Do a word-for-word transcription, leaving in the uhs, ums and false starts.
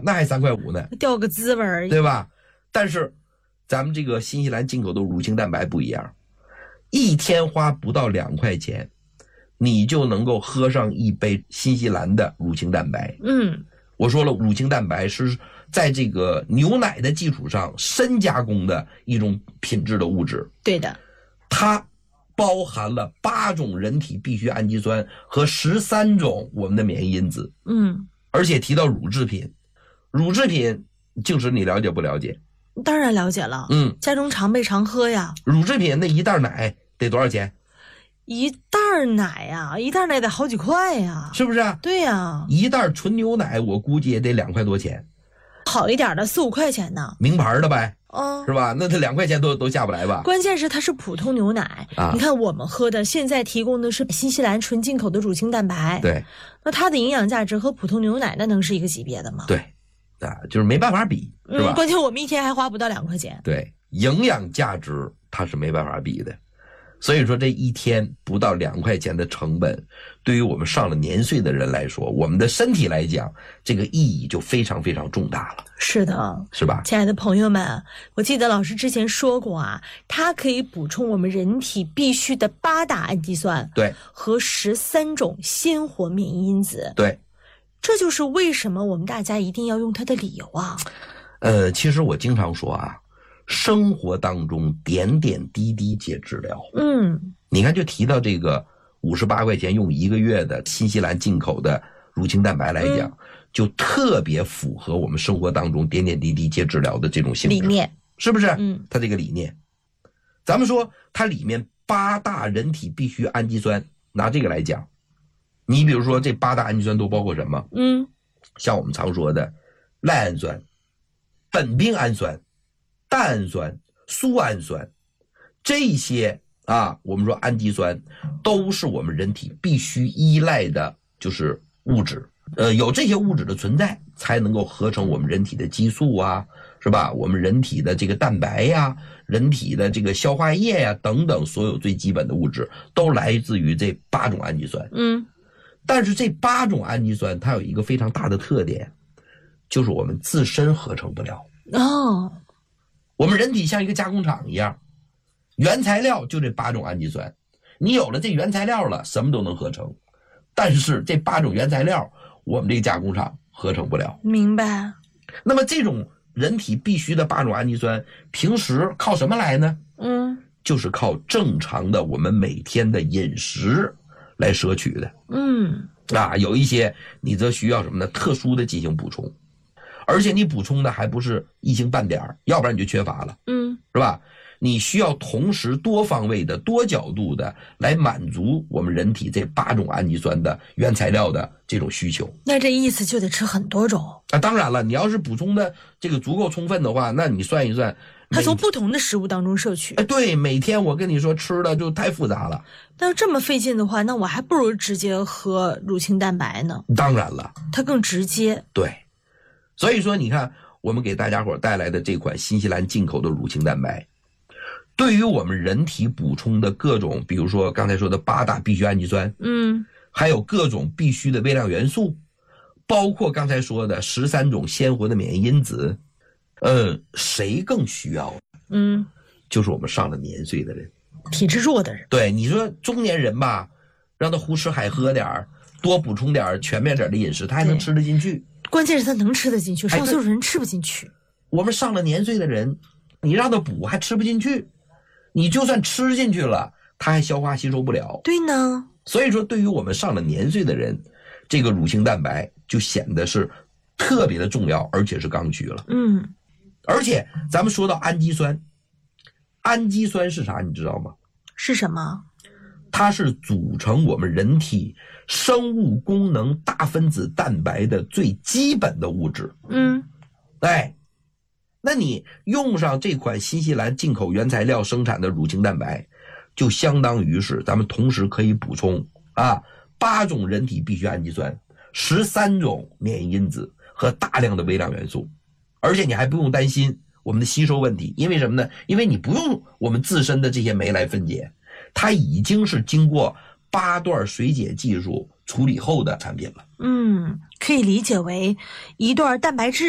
那还三块五呢， 掉个滋味而已， 对吧？但是咱们这个新西兰进口的乳清蛋白不一样，一天花不到两块钱，你就能够喝上一杯新西兰的乳清蛋白。 嗯， 我说了，乳清蛋白是在这个牛奶的基础上深加工的一种品质的物质。 对的， 它包含了八种人体必需氨基酸和十三种我们的免疫因子。 嗯， 而且提到乳制品，乳制品净值你了解不了解？ 当然了解了， 嗯， 家中常备常喝呀。 乳制品那一袋奶得多少钱？ 一袋奶呀、啊，一袋奶得好几块呀， 是不是啊？ 对呀、啊， 一袋纯牛奶我估计也得两块多钱， 好一点的四五块钱呢， 名牌的呗， 哦， 是吧？那它两块钱都都下不来吧？ 关键是它是普通牛奶，啊、你看我们喝的现在提供的是新西兰纯进口的乳清蛋白， 对， 那它的营养价值和普通牛奶那能是一个级别的吗？ 对，啊，就是没办法比，是吧？ 嗯，关键我们一天还花不到两块钱， 对，营养价值它是没办法比的。所以说这一天不到两块钱的成本，对于我们上了年岁的人来说，我们的身体来讲，这个意义就非常非常重大了。 是的， 是吧？ 亲爱的朋友们，我记得老师之前说过啊，它可以补充我们人体必需的八大氨基酸， 对， 和十三种鲜活免疫因子， 对， 这就是为什么我们大家一定要用它的理由啊。 呃，其实我经常说啊，生活当中点点滴滴皆治疗。 嗯， 你看，就提到这个五十八块钱用一个月的新西兰进口的乳清蛋白来讲，嗯、就特别符合我们生活当中点点滴滴皆治疗的这种性质理念， 是不是？ 嗯， 它这个理念，咱们说它里面八大人体必需氨基酸，拿这个来讲，你比如说这八大氨基酸都包括什么？ 嗯， 像我们常说的赖氨酸、苯并氨酸、蛋氨酸、苏氨酸，这些啊，我们说氨基酸都是我们人体必须依赖的，就是物质。呃，有这些物质的存在，才能够合成我们人体的激素啊，是吧？我们人体的这个蛋白呀、人体的这个消化液呀等等，所有最基本的物质都来自于这八种氨基酸。 嗯， 但是这八种氨基酸它有一个非常大的特点，就是我们自身合成不了。 哦， 我们人体像一个加工厂一样，原材料就这八种氨基酸，你有了这原材料了，什么都能合成。但是这八种原材料，我们这个加工厂合成不了。 明白。 那么这种人体必须的八种氨基酸，平时靠什么来呢？ 嗯， 就是靠正常的我们每天的饮食来摄取的。 嗯， 啊，有一些你则需要什么呢？特殊的进行补充，而且你补充的还不是一星半点，要不然你就缺乏了。 嗯， 是吧？你需要同时多方位的、多角度的来满足我们人体这八种氨基酸的原材料的这种需求。 那这意思就得吃很多种啊！当然了，你要是补充的这个足够充分的话，那你算一算， 它从不同的食物当中摄取。 哎，对，每天我跟你说吃的就太复杂了。 但是这么费劲的话，那我还不如直接喝乳清蛋白呢。 当然了， 它更直接。 对，所以说你看，我们给大家伙带来的这款新西兰进口的乳清蛋白，对于我们人体补充的各种，比如说刚才说的八大必需氨基酸， 嗯， 还有各种必需的微量元素，包括刚才说的十三种鲜活的免疫因子，呃，谁更需要？ 嗯， 就是我们上了年岁的人， 体质弱的人。 对，你说中年人吧，让他胡吃海喝点儿，多补充点儿全面点的饮食，他还能吃得进去。 关键是他能吃得进去，上岁数人吃不进去。 我们上了年岁的人，你让他补还吃不进去。你就算吃进去了，它还消化吸收不了。 对呢， 所以说对于我们上了年岁的人，这个乳清蛋白就显得是特别的重要，而且是刚需了。 嗯， 而且咱们说到氨基酸，氨基酸是啥你知道吗？ 是什么？ 它是组成我们人体生物功能大分子蛋白的最基本的物质。 嗯， 哎，那你用上这款新西兰进口原材料生产的乳清蛋白，就相当于是咱们同时可以补充啊八种人体必需氨基酸、十三种免疫因子和大量的微量元素，而且你还不用担心我们的吸收问题，因为什么呢？因为你不用我们自身的这些酶来分解，它已经是经过八段水解技术处理后的产品了。 嗯，可以理解为一段蛋白质